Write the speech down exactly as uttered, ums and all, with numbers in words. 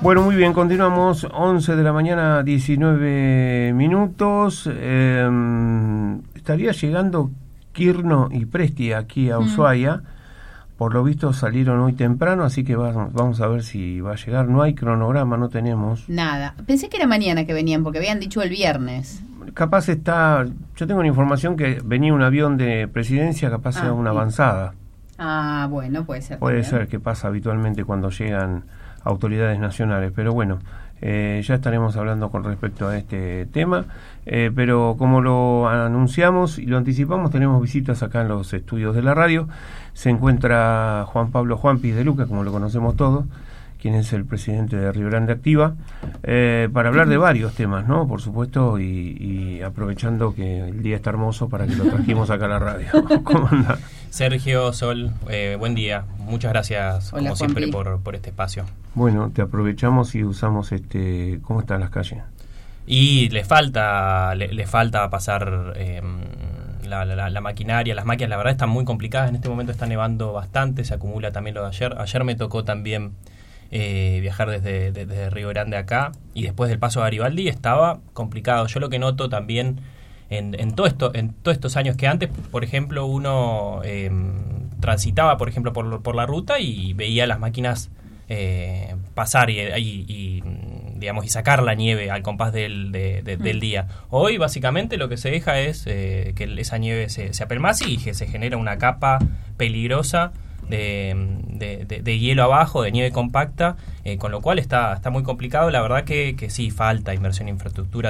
Bueno, muy bien, continuamos, once de la mañana, diecinueve minutos. Eh, estaría llegando Quirno y Presti aquí a Ushuaia. Mm. Por lo visto salieron hoy temprano, así que vamos, vamos a ver si va a llegar. No hay cronograma, no tenemos nada. Pensé que era mañana que venían, porque habían dicho el viernes. Capaz está, yo tengo una información que venía un avión de presidencia, capaz ah, sea una sí. avanzada. Ah, bueno, puede ser. Puede también. ser que pasa habitualmente cuando llegan autoridades nacionales, pero bueno, eh, ya estaremos hablando con respecto a este tema, eh, pero como lo anunciamos y lo anticipamos, tenemos visitas acá en los estudios de la radio. Se encuentra Juan Pablo Juanpis de Luca, como lo conocemos todos, quien es el presidente de Río Grande Activa, eh, para hablar de varios temas, ¿no? Por supuesto, y, y aprovechando que el día está hermoso para que lo trajimos acá a la radio. ¿Cómo anda? Sergio, Sol, eh, buen día. Muchas gracias, Hola, como siempre, por, por este espacio. Bueno, te aprovechamos y usamos este... ¿Cómo están las calles? Y le falta, le, le falta pasar... Eh, La, la, la maquinaria, las máquinas, la verdad están muy complicadas. En este momento está nevando bastante, se acumula también lo de ayer. Ayer me tocó también eh, viajar desde, de, desde Río Grande acá, y después del paso de Garibaldi estaba complicado. Yo lo que noto también en, en todo esto, en todos estos años que antes, por ejemplo, uno eh, transitaba, por ejemplo, por, por la ruta y veía las máquinas eh, pasar y, y, y digamos y sacar la nieve al compás del, de, de, del día. Hoy básicamente lo que se deja es eh, que esa nieve se, se apelmace y que se genera una capa peligrosa de, de, de, de hielo abajo, de nieve compacta, eh, con lo cual está, está muy complicado. La verdad que, que sí, falta inversión en infraestructura.